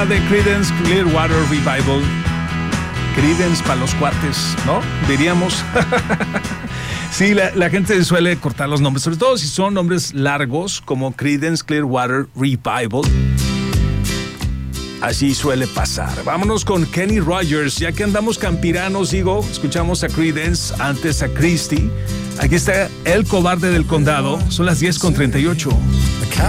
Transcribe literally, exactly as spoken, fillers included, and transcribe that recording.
De Creedence Clearwater Revival. Creedence para los cuates, ¿no? Diríamos. Sí, la, la gente suele cortar los nombres, sobre todo si son nombres largos, como Creedence Clearwater Revival. Así suele pasar. Vámonos con Kenny Rogers, ya que andamos campiranos, digo, escuchamos a Creedence, antes a Christie. Aquí está El Cobarde del Condado, son las diez con treinta y ocho.